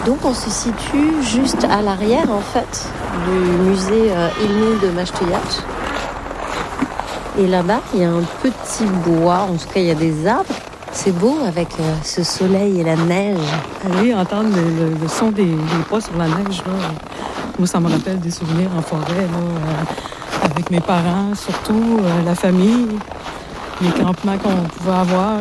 Donc on se situe juste à l'arrière en fait du musée Innu de Mashteuiatsh. Et là-bas, il y a un petit bois, en tout cas il y a des arbres. C'est beau avec ce soleil et la neige. Aller entendre le son des pas sur la neige, là, moi ça me rappelle des souvenirs en forêt, là, avec mes parents, surtout la famille, les campements qu'on pouvait avoir.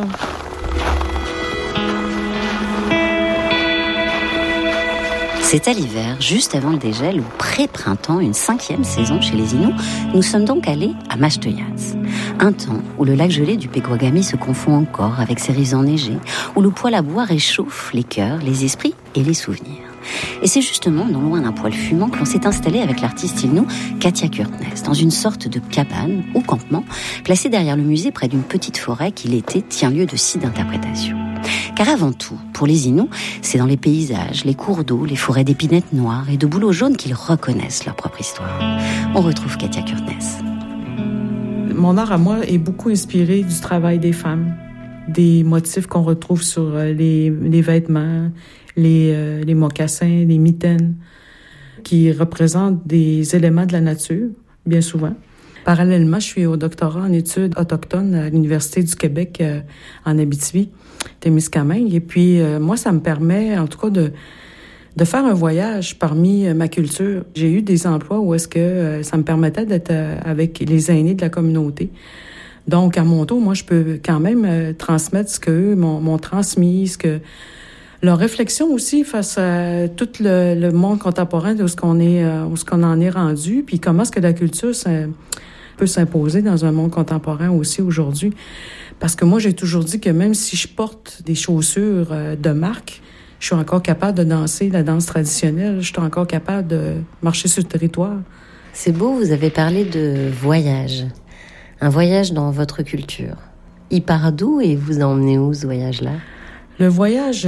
C'est à l'hiver, juste avant le dégel ou pré-printemps, une 5e saison chez les Inuits. Nous sommes donc allés à Mashteuiatsh. Un temps où le lac gelé du Pequawagami se confond encore avec ses rives enneigées, où le poêle à bois réchauffe les cœurs, les esprits et les souvenirs. Et c'est justement non loin d'un poêle fumant que l'on s'est installé avec l'artiste Innu Katja Kurtnes, dans une sorte de cabane ou campement, placée derrière le musée près d'une petite forêt qui l'été tient lieu de site d'interprétation. Car avant tout, pour les Inuits, c'est dans les paysages, les cours d'eau, les forêts d'épinettes noires et de bouleaux jaunes qu'ils reconnaissent leur propre histoire. On retrouve Katja Kurtnes. Mon art à moi est beaucoup inspiré du travail des femmes, des motifs qu'on retrouve sur les vêtements, les mocassins, les mitaines, qui représentent des éléments de la nature, bien souvent. Parallèlement, je suis au doctorat en études autochtones à l'Université du Québec en Abitibi, Témiscamingue. Et puis, moi, ça me permet, en tout cas, de faire un voyage parmi ma culture. J'ai eu des emplois où est-ce que ça me permettait d'être avec les aînés de la communauté. Donc, à mon tour, moi, je peux quand même transmettre ce qu'eux m'ont transmis, ce que leur réflexion aussi face à tout le monde contemporain de où ce qu'on en est rendu, puis comment est-ce que la culture peut s'imposer dans un monde contemporain aussi aujourd'hui. Parce que moi, j'ai toujours dit que même si je porte des chaussures de marque, je suis encore capable de danser la danse traditionnelle, je suis encore capable de marcher sur le territoire. C'est beau, vous avez parlé de voyage. Un voyage dans votre culture. Il part d'où et vous emmenez où ce voyage-là? Le voyage,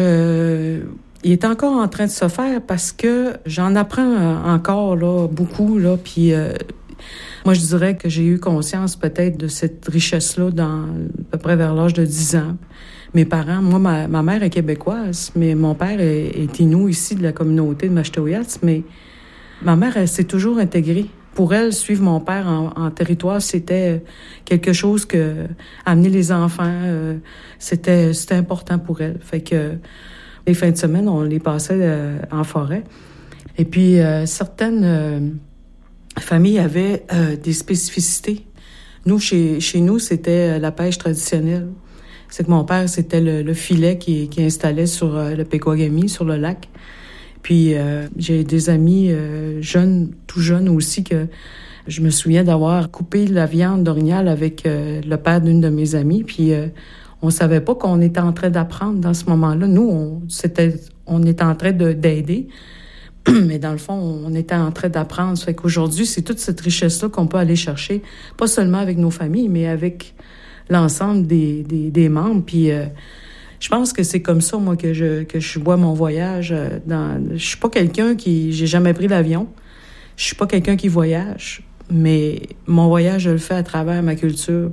il est encore en train de se faire parce que j'en apprends encore là, beaucoup. Là, puis moi, je dirais que j'ai eu conscience peut-être de cette richesse-là à peu près vers l'âge de 10 ans. Mes parents, moi, ma mère est québécoise, mais mon père est Innu ici de la communauté de Mashteuiatsh, mais ma mère, elle s'est toujours intégrée. Pour elle, suivre mon père en territoire, c'était quelque chose que amener les enfants, c'était important pour elle. Fait que les fins de semaine, on les passait en forêt. Et puis, certaines familles avaient des spécificités. Nous, chez nous, c'était la pêche traditionnelle. C'est que mon père, c'était le filet qui installait sur le Pequawagami, sur le lac. Puis j'ai des amis tout jeunes aussi que je me souviens d'avoir coupé la viande d'orignal avec le père d'une de mes amies. Puis on savait pas qu'on était en train d'apprendre dans ce moment-là. Nous, on était en train d'aider, mais dans le fond, on était en train d'apprendre. Ça fait qu'aujourd'hui, c'est toute cette richesse-là qu'on peut aller chercher, pas seulement avec nos familles, mais avec l'ensemble des membres. Puis je pense que c'est comme ça, moi, que je vois mon voyage. Je suis pas quelqu'un j'ai jamais pris l'avion. Je suis pas quelqu'un qui voyage. Mais mon voyage, je le fais à travers ma culture.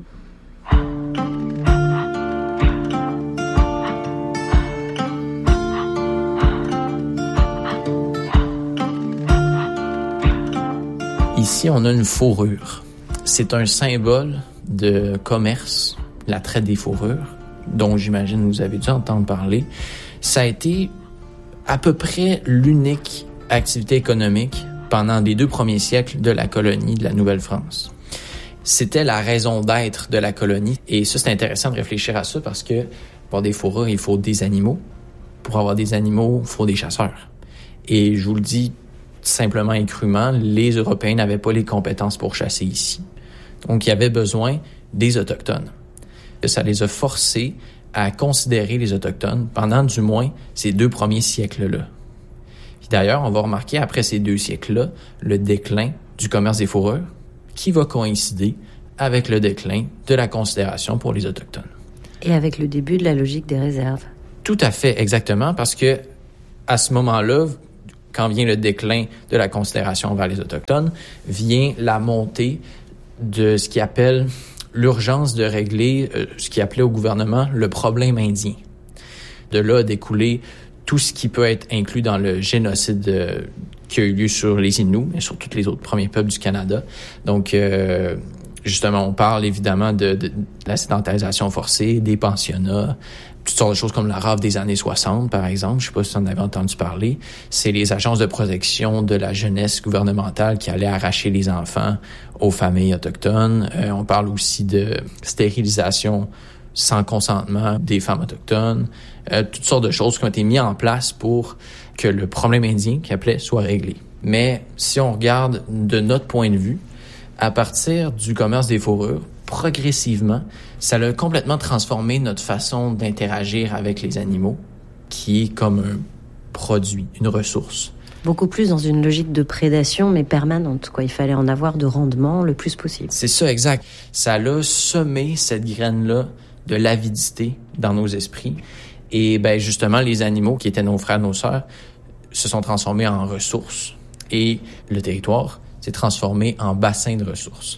Ici, on a une fourrure. C'est un symbole de commerce, la traite des fourrures, dont j'imagine vous avez dû entendre parler. Ça a été à peu près l'unique activité économique pendant les 2 premiers siècles de la colonie de la Nouvelle-France. C'était la raison d'être de la colonie. Et ça, c'est intéressant de réfléchir à ça parce que pour des fourrures, il faut des animaux. Pour avoir des animaux, il faut des chasseurs. Et je vous le dis simplement et crûment, les Européens n'avaient pas les compétences pour chasser ici. Donc, il y avait besoin des Autochtones. Ça les a forcés à considérer les Autochtones pendant du moins ces 2 premiers siècles-là. Puis d'ailleurs, on va remarquer après ces 2 siècles-là le déclin du commerce des fourrures qui va coïncider avec le déclin de la considération pour les Autochtones. Et avec le début de la logique des réserves. Tout à fait, exactement, parce que à ce moment-là, quand vient le déclin de la considération envers les Autochtones, vient la montée de ce qu'ils appellent l'urgence de régler ce qu'ils appelaient au gouvernement le problème indien. De là a découlé tout ce qui peut être inclus dans le génocide qui a eu lieu sur les Inuits, mais sur tous les autres premiers peuples du Canada. Donc, justement, on parle évidemment de la sédentarisation forcée, des pensionnats, toutes sortes de choses comme la rave des années 60, par exemple. Je sais pas si vous en avez entendu parler. C'est les agences de protection de la jeunesse gouvernementale qui allaient arracher les enfants aux familles autochtones. On parle aussi de stérilisation sans consentement des femmes autochtones. Toutes sortes de choses qui ont été mises en place pour que le problème indien, qu'il appelait, soit réglé. Mais si on regarde de notre point de vue, à partir du commerce des fourrures, progressivement, ça a complètement transformé notre façon d'interagir avec les animaux, qui est comme un produit, une ressource. Beaucoup plus dans une logique de prédation, mais permanente, quoi. Il fallait en avoir de rendement le plus possible. C'est ça, exact. Ça a semé cette graine-là de l'avidité dans nos esprits. Et ben justement, les animaux qui étaient nos frères, nos sœurs, se sont transformés en ressources. Et le territoire s'est transformé en bassin de ressources.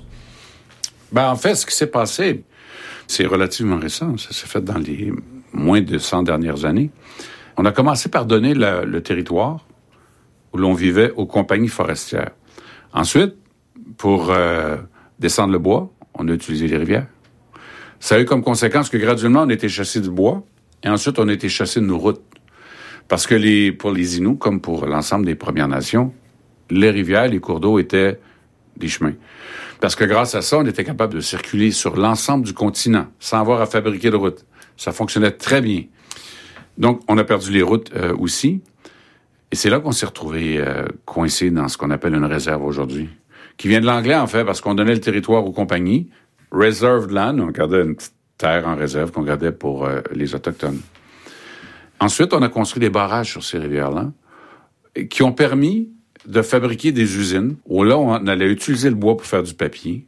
En fait, ce qui s'est passé, c'est relativement récent. Ça s'est fait dans les moins de 100 dernières années. On a commencé par donner le territoire où l'on vivait aux compagnies forestières. Ensuite, pour descendre le bois, on a utilisé les rivières. Ça a eu comme conséquence que graduellement, on a été chassé du bois et ensuite, on a été chassé de nos routes. Parce que pour les Inuits, comme pour l'ensemble des Premières Nations, les rivières, les cours d'eau étaient des chemins. Parce que grâce à ça, on était capable de circuler sur l'ensemble du continent sans avoir à fabriquer de route. Ça fonctionnait très bien. Donc, on a perdu les routes aussi. Et c'est là qu'on s'est retrouvé coincé dans ce qu'on appelle une réserve aujourd'hui. Qui vient de l'anglais, en fait, parce qu'on donnait le territoire aux compagnies. Reserved land, on gardait une petite terre en réserve qu'on gardait pour les Autochtones. Ensuite, on a construit des barrages sur ces rivières-là qui ont permis de fabriquer des usines où là, on allait utiliser le bois pour faire du papier.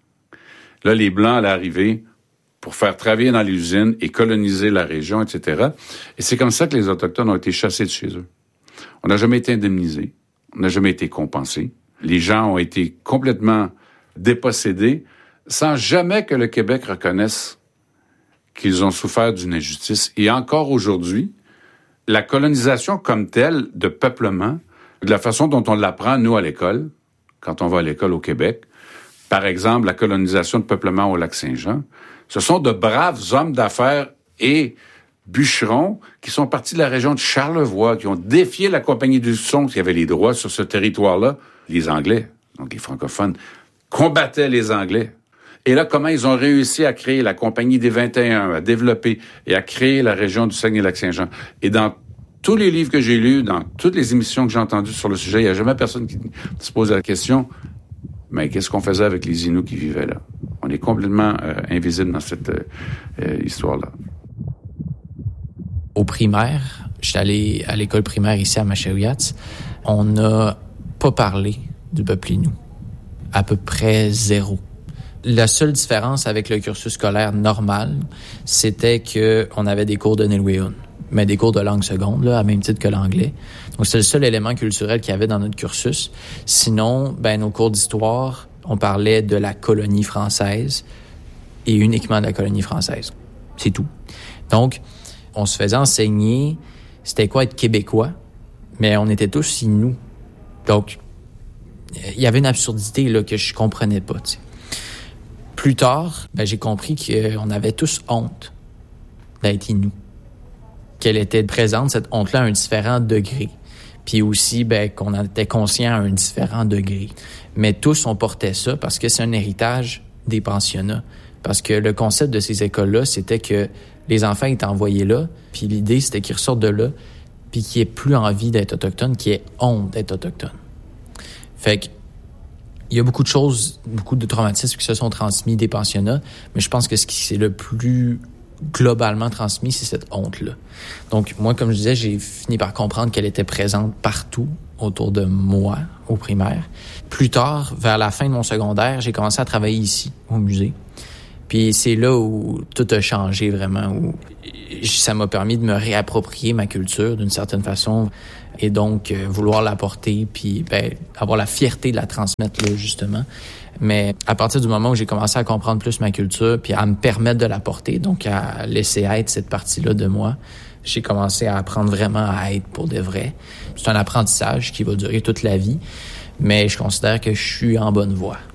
Là, les Blancs allaient arriver pour faire travailler dans les usines et coloniser la région, etc. Et c'est comme ça que les Autochtones ont été chassés de chez eux. On n'a jamais été indemnisés. On n'a jamais été compensés. Les gens ont été complètement dépossédés sans jamais que le Québec reconnaisse qu'ils ont souffert d'une injustice. Et encore aujourd'hui, la colonisation comme telle de peuplement, de la façon dont on l'apprend, nous, à l'école, quand on va à l'école au Québec, par exemple, la colonisation de peuplement au Lac-Saint-Jean, ce sont de braves hommes d'affaires et bûcherons qui sont partis de la région de Charlevoix, qui ont défié la Compagnie du Son, qui avait les droits sur ce territoire-là. Les Anglais, donc les francophones, combattaient les Anglais. Et là, comment ils ont réussi à créer la Compagnie des 21, à développer et à créer la région du Saguenay-Lac-Saint-Jean. Et dans tous les livres que j'ai lus, dans toutes les émissions que j'ai entendues sur le sujet, il n'y a jamais personne qui se pose la question, mais qu'est-ce qu'on faisait avec les Inuits qui vivaient là? On est complètement invisible dans cette histoire-là. Au primaire, j'étais allé à l'école primaire ici à Machaouyats, on n'a pas parlé du peuple Innu. À peu près zéro. La seule différence avec le cursus scolaire normal, c'était que on avait des cours de Nilwéun, mais des cours de langue seconde, là, à même titre que l'anglais. Donc, c'est le seul élément culturel qu'il y avait dans notre cursus. Sinon, nos cours d'histoire, on parlait de la colonie française et uniquement de la colonie française. C'est tout. Donc, on se faisait enseigner c'était quoi être québécois, mais on était tous Inuits. Donc, il y avait une absurdité là que je comprenais pas, tu sais. Plus tard, j'ai compris qu'on avait tous honte d'être Inuits. Qu'elle était présente, cette honte-là, à un différent degré. Puis aussi, qu'on en était conscient à un différent degré. Mais tous, on portait ça parce que c'est un héritage des pensionnats. Parce que le concept de ces écoles-là, c'était que les enfants étaient envoyés là, puis l'idée, c'était qu'ils ressortent de là, puis qu'ils aient plus envie d'être autochtones, qu'ils aient honte d'être autochtones. Fait que il y a beaucoup de choses, beaucoup de traumatismes qui se sont transmis des pensionnats, mais je pense que ce qui c'est le plus globalement transmis, c'est cette honte-là. Donc, moi, comme je disais, j'ai fini par comprendre qu'elle était présente partout autour de moi, au primaire. Plus tard, vers la fin de mon secondaire, j'ai commencé à travailler ici, au musée. Puis c'est là où tout a changé vraiment, où ça m'a permis de me réapproprier ma culture d'une certaine façon et donc vouloir l'apporter puis avoir la fierté de la transmettre là justement. Mais à partir du moment où j'ai commencé à comprendre plus ma culture puis à me permettre de l'apporter, donc à laisser être cette partie-là de moi, j'ai commencé à apprendre vraiment à être pour de vrai. C'est un apprentissage qui va durer toute la vie, mais je considère que je suis en bonne voie.